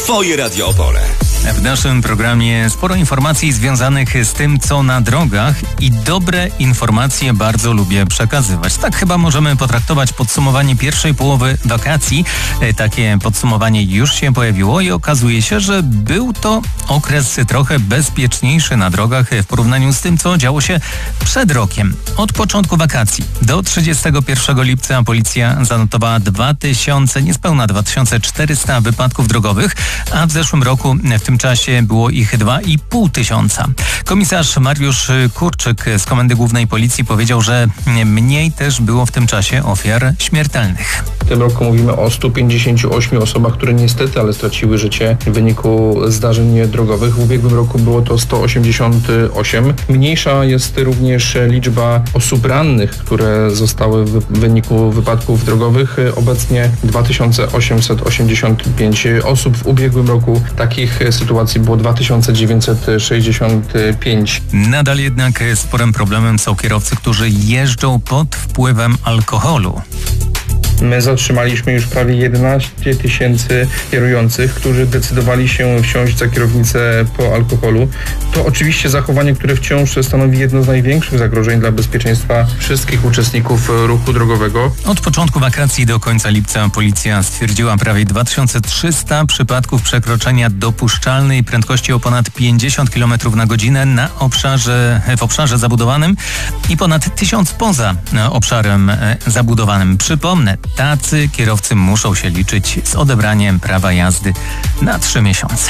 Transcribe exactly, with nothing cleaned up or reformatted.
Twoje Radio Opole. W naszym programie sporo informacji związanych z tym, co na drogach, i dobre informacje bardzo lubię przekazywać. Tak chyba możemy potraktować podsumowanie pierwszej połowy wakacji. Takie podsumowanie już się pojawiło i okazuje się, że był to okres trochę bezpieczniejszy na drogach w porównaniu z tym, co działo się przed rokiem. Od początku wakacji do trzydziestego pierwszego lipca policja zanotowała dwa tysiące, niespełna dwa tysiące czterysta wypadków drogowych, a w zeszłym roku w tym czasie było ich dwa i pół tysiąca. Komisarz Mariusz Kurczyk z Komendy Głównej Policji powiedział, że mniej też było w tym czasie ofiar śmiertelnych. W tym roku mówimy o stu pięćdziesięciu ośmiu osobach, które niestety, ale straciły życie w wyniku zdarzeń drogowych. W ubiegłym roku było to sto osiemdziesiąt osiem. Mniejsza jest również liczba osób rannych, które zostały w wyniku wypadków drogowych. Obecnie dwa tysiące osiemset osiemdziesiąt pięć osób. W ubiegłym roku takich sytuacji było dwa tysiące dziewięćset sześćdziesiąt pięć. Nadal jednak sporym problemem są kierowcy, którzy jeżdżą pod wpływem alkoholu. My zatrzymaliśmy już prawie jedenaście tysięcy kierujących, którzy decydowali się wsiąść za kierownicę po alkoholu. To oczywiście zachowanie, które wciąż stanowi jedno z największych zagrożeń dla bezpieczeństwa wszystkich uczestników ruchu drogowego. Od początku wakacji do końca lipca policja stwierdziła prawie dwa tysiące trzysta przypadków przekroczenia dopuszczalnej prędkości o ponad pięćdziesiąt kilometrów na godzinę na obszarze, w obszarze zabudowanym i ponad tysiąc poza obszarem zabudowanym. Przypomnę, tacy kierowcy muszą się liczyć z odebraniem prawa jazdy na trzy miesiące.